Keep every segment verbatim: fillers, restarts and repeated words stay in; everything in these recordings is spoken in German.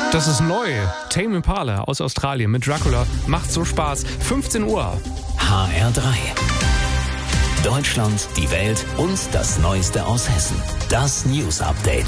Das ist neu. Tame Impala aus Australien mit Dracula. Macht so Spaß. fünfzehn Uhr. H R drei. Deutschland, die Welt und das Neueste aus Hessen. Das News Update.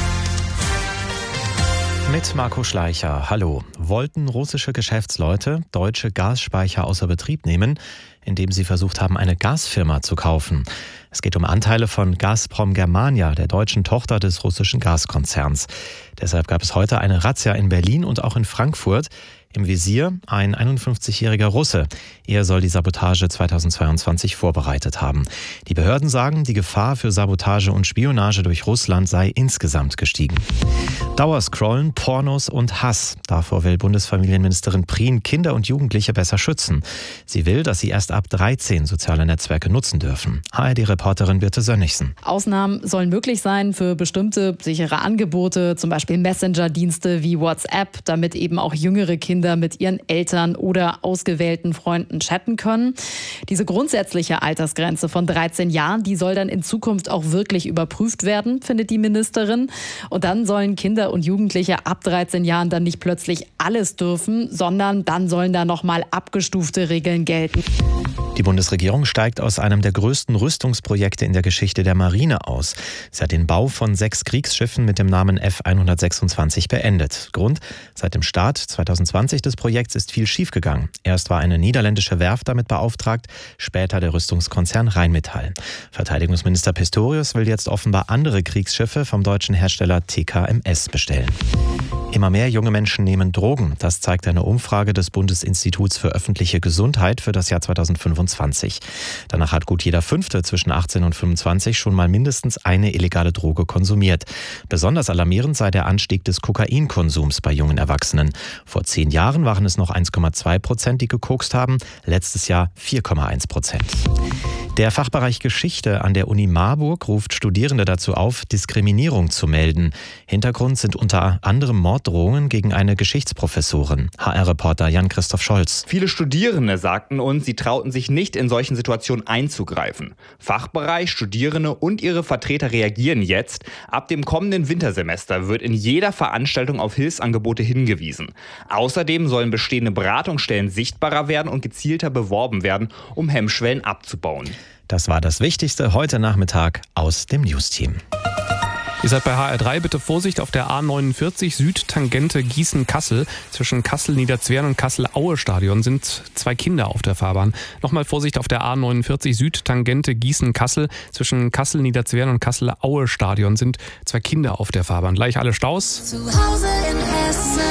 Mit Marco Schleicher. Hallo. Wollten russische Geschäftsleute deutsche Gasspeicher außer Betrieb nehmen, indem sie versucht haben, eine Gasfirma zu kaufen? Es geht um Anteile von Gazprom Germania, der deutschen Tochter des russischen Gaskonzerns. Deshalb gab es heute eine Razzia in Berlin und auch in Frankfurt. Im Visier ein einundfünfzigjähriger Russe. Er soll die Sabotage zweitausendzweiundzwanzig vorbereitet haben. Die Behörden sagen, die Gefahr für Sabotage und Spionage durch Russland sei insgesamt gestiegen. Dauerscrollen, Pornos und Hass. Davor will Bundesfamilienministerin Prien Kinder und Jugendliche besser schützen. Sie will, dass sie erst ab dreizehn soziale Netzwerke nutzen dürfen. H R D-Reporterin Birte Sönnigsen. Ausnahmen sollen möglich sein für bestimmte sichere Angebote, zum Beispiel Messenger-Dienste wie WhatsApp, damit eben auch jüngere Kinder mit ihren Eltern oder ausgewählten Freunden chatten können. Diese grundsätzliche Altersgrenze von dreizehn Jahren, die soll dann in Zukunft auch wirklich überprüft werden, findet die Ministerin. Und dann sollen Kinder und Jugendliche ab dreizehn Jahren dann nicht plötzlich alles dürfen, sondern dann sollen da nochmal abgestufte Regeln gelten. Die Bundesregierung steigt aus einem der größten Rüstungsprojekte in der Geschichte der Marine aus. Sie hat den Bau von sechs Kriegsschiffen mit dem Namen F hundertsechsundzwanzig beendet. Grund: Seit dem Start zweitausendzwanzig des Projekts ist viel schiefgegangen. Erst war eine niederländische Werft damit beauftragt, später der Rüstungskonzern Rheinmetall. Verteidigungsminister Pistorius will jetzt offenbar andere Kriegsschiffe vom deutschen Hersteller T K M S bestellen. Immer mehr junge Menschen nehmen Drogen. Das zeigt eine Umfrage des Bundesinstituts für öffentliche Gesundheit für das Jahr zweitausendfünfundzwanzig. Danach hat gut jeder Fünfte zwischen achtzehn und fünfundzwanzig schon mal mindestens eine illegale Droge konsumiert. Besonders alarmierend sei der Anstieg des Kokainkonsums bei jungen Erwachsenen. Vor zehn Jahren waren es noch eins Komma zwei Prozent, die gekokst haben. Letztes Jahr vier Komma eins Prozent. Der Fachbereich Geschichte an der Uni Marburg ruft Studierende dazu auf, Diskriminierung zu melden. Hintergrund sind unter anderem Morddrohungen gegen eine Geschichtsprofessorin. H R-Reporter Jan-Christoph Scholz. Viele Studierende sagten uns, sie trauten sich nicht, in solchen Situationen einzugreifen. Fachbereich, Studierende und ihre Vertreter reagieren jetzt. Ab dem kommenden Wintersemester wird in jeder Veranstaltung auf Hilfsangebote hingewiesen. Außerdem sollen bestehende Beratungsstellen sichtbarer werden und gezielter beworben werden, um Hemmschwellen abzubauen. Das war das Wichtigste heute Nachmittag aus dem News-Team. Ihr seid bei H R drei, bitte Vorsicht auf der A neunundvierzig Südtangente Gießen-Kassel. Zwischen Kassel-Niederzwern und Kassel-Aue-Stadion sind zwei Kinder auf der Fahrbahn. Nochmal Vorsicht auf der A neunundvierzig Südtangente Gießen-Kassel. Zwischen Kassel-Niederzwern und Kassel-Aue-Stadion sind zwei Kinder auf der Fahrbahn. Gleich alle Staus. Zu Hause in Hessen.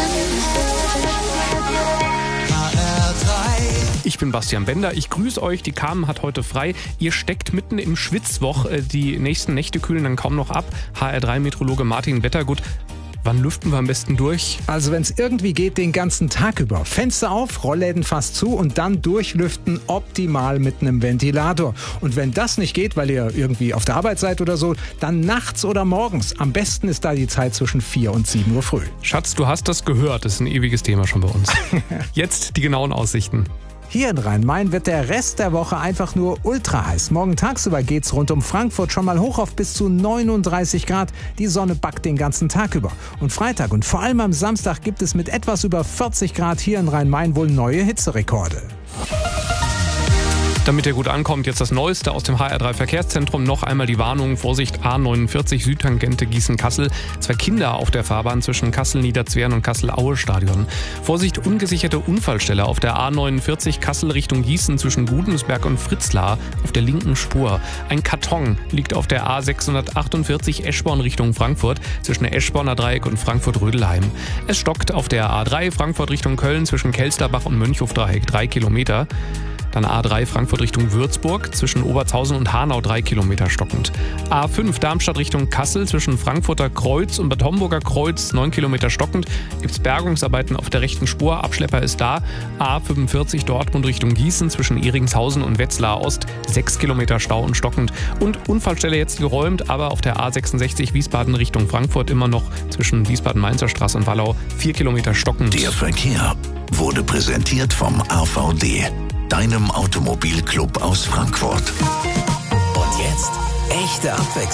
Ich bin Bastian Bender, ich grüße euch, die Carmen hat heute frei. Ihr steckt mitten im Schwitzwoch, die nächsten Nächte kühlen dann kaum noch ab. H R drei Meteorologe Martin Wettergut, wann lüften wir am besten durch? Also wenn es irgendwie geht, den ganzen Tag über. Fenster auf, Rollläden fast zu und dann durchlüften, optimal mit einem Ventilator. Und wenn das nicht geht, weil ihr irgendwie auf der Arbeit seid oder so, dann nachts oder morgens. Am besten ist da die Zeit zwischen vier und sieben Uhr früh. Schatz, du hast das gehört, das ist ein ewiges Thema schon bei uns. Jetzt die genauen Aussichten. Hier in Rhein-Main wird der Rest der Woche einfach nur ultra heiß. Morgen tagsüber geht's rund um Frankfurt schon mal hoch auf bis zu neununddreißig Grad. Die Sonne backt den ganzen Tag über. Und Freitag und vor allem am Samstag gibt es mit etwas über vierzig Grad hier in Rhein-Main wohl neue Hitzerekorde. Damit ihr gut ankommt, jetzt das Neueste aus dem H R drei Verkehrszentrum. Noch einmal die Warnung, Vorsicht, A neunundvierzig Südtangente Gießen-Kassel. Zwei Kinder auf der Fahrbahn zwischen Kassel-Niederzwern und Kassel-Aue-Stadion. Vorsicht, ungesicherte Unfallstelle auf der A neunundvierzig Kassel Richtung Gießen zwischen Gudensberg und Fritzlar auf der linken Spur. Ein Karton liegt auf der A sechshundertachtundvierzig Eschborn Richtung Frankfurt zwischen Eschborner Dreieck und Frankfurt-Rödelheim. Es stockt auf der A drei Frankfurt Richtung Köln zwischen Kelsterbach und Mönchhof-Dreieck drei Kilometer. Dann A drei Frankfurt Richtung Würzburg, zwischen Obertshausen und Hanau drei Kilometer stockend. A fünf Darmstadt Richtung Kassel, zwischen Frankfurter Kreuz und Bad Homburger Kreuz neun Kilometer stockend. Gibt's Bergungsarbeiten auf der rechten Spur, Abschlepper ist da. A fünfundvierzig Dortmund Richtung Gießen, zwischen Ehringshausen und Wetzlar Ost sechs Kilometer Stau und stockend. Und Unfallstelle jetzt geräumt, aber auf der A sechsundsechzig Wiesbaden Richtung Frankfurt immer noch zwischen Wiesbaden-Mainzer Straße und Wallau vier Kilometer stockend. Der Verkehr wurde präsentiert vom A V D, deinem Automobilclub aus Frankfurt. Und jetzt echte Abwechslung.